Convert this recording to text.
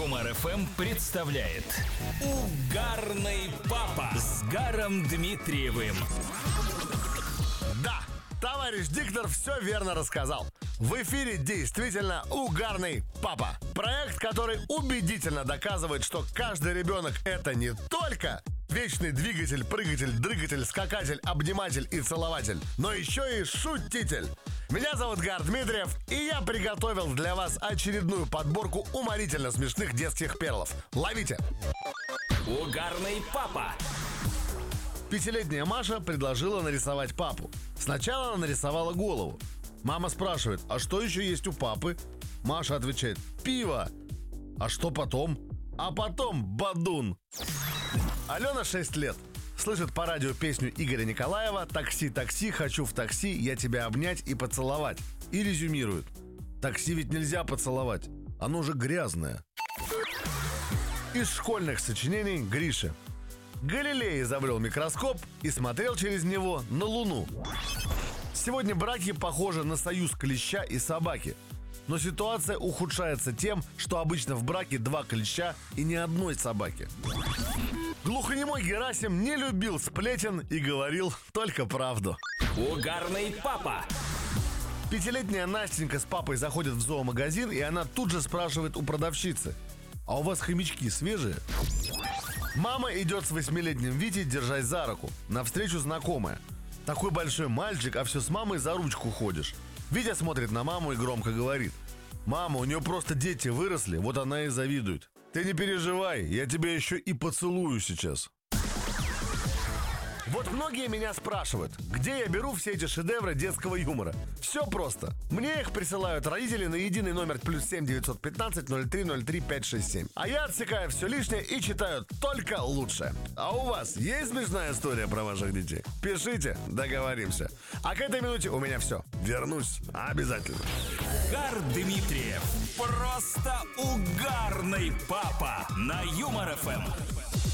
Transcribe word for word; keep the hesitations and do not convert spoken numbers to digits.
Юмор эф эм представляет Угарный папа с Гаром Дмитриевым. Да, товарищ диктор все верно рассказал. В эфире действительно Угарный папа. Проект, который убедительно доказывает, что каждый ребенок — это не только вечный двигатель, прыгатель, дрыгатель, скакатель, обниматель и целователь, но еще и шутитель. Меня зовут Гар Дмитриев, и я приготовил для вас очередную подборку уморительно смешных детских перлов. Ловите! Угарный папа. Пятилетняя Маша предложила нарисовать папу. Сначала она нарисовала голову. Мама спрашивает: а что еще есть у папы? Маша отвечает: пиво. А что потом? А потом бадун. Алена шесть лет. Слышит по радио песню Игоря Николаева «Такси, такси, хочу в такси, я тебя обнять и поцеловать». И резюмирует: такси ведь нельзя поцеловать, оно же грязное. Из школьных сочинений Гриша. Галилей изобрел микроскоп и смотрел через него на Луну. Сегодня браки похожи на союз клеща и собаки. Но ситуация ухудшается тем, что обычно в браке два клеща и ни одной собаки. Глухонемой Герасим не любил сплетен и говорил только правду. Угарный папа. Пятилетняя Настенька с папой заходит в зоомагазин, и она тут же спрашивает у продавщицы: а у вас хомячки свежие? Мама идет с восьмилетним Витей, держась за руку. Навстречу знакомая. Такой большой мальчик, а все с мамой за ручку ходишь. Витя смотрит на маму и громко говорит: мама, у нее просто дети выросли, вот она и завидует. Ты не переживай, я тебя еще и поцелую сейчас. Вот многие меня спрашивают, где я беру все эти шедевры детского юмора. Все просто. Мне их присылают родители на единый номер плюс семь девятьсот пятнадцать ноль три ноль три пять шесть семь. А я отсекаю все лишнее и читаю только лучшее. А у вас есть смешная история про ваших детей? Пишите, договоримся. А к этой минуте у меня все. Вернусь обязательно. Гар Дмитриев. Просто угарный папа на Юмор эф эм.